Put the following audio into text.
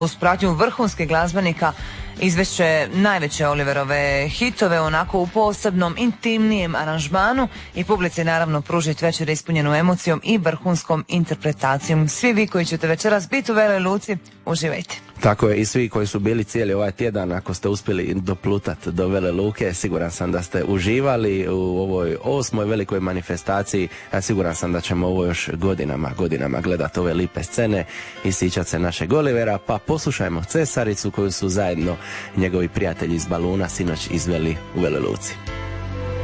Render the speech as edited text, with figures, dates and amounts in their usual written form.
uz pratnju vrhunskih glazbenika izvešće najveće Oliverove hitove onako u posebnom, intimnijem aranžmanu i publici naravno pružiti večer ispunjenu emocijom i vrhunskom interpretacijom. Svi vi koji ćete večeras biti u Veloj Luci, uživajte. Tako je, i svi koji su bili cijeli ovaj tjedan, ako ste uspjeli doplutati do Vele Luke, siguran sam da ste uživali u ovoj 8. velikoj manifestaciji, a siguran sam da ćemo ovo još godinama gledati ove lipe scene i sjećati se našeg Olivera, pa poslušajmo Cesaricu koju su zajedno njegovi prijatelji iz Baluna sinoć izveli u Veloj Luci.